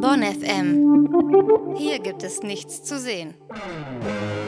Bonn FM. Hier gibt es nichts zu sehen.